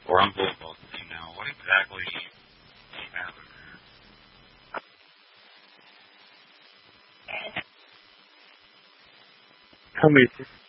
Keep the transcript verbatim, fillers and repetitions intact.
Or I'm Bulldog team now. What exactly happened there? How many?